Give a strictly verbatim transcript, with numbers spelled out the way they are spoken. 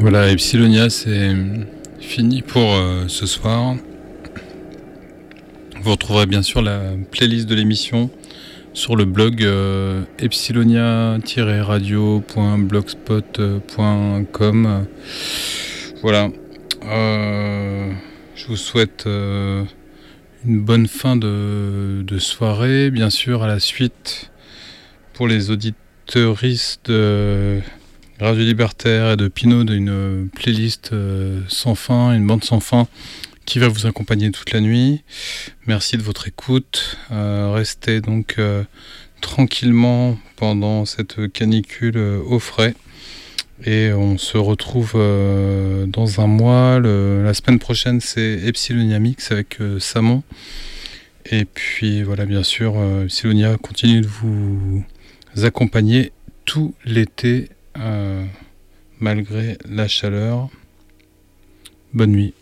Voilà, Epsilonia, c'est fini pour euh, ce soir. Vous retrouverez bien sûr la playlist de l'émission sur le blog euh, epsilonia tiret radio point blogspot point com. Voilà. Euh, je vous souhaite euh, une bonne fin de, de soirée. Bien sûr, à la suite, pour les auditeuristes de Radio Libertaire et de Pinot, d'une playlist euh, sans fin, une bande sans fin qui va vous accompagner toute la nuit. Merci de votre écoute. Euh, restez donc euh, tranquillement pendant cette canicule euh, au frais. Et on se retrouve euh, dans un mois. Le, la semaine prochaine, c'est Epsilonia Mix avec euh, Samon. Et puis voilà, bien sûr, euh, Epsilonia continue de vous accompagner tout l'été, euh, malgré la chaleur. Bonne nuit.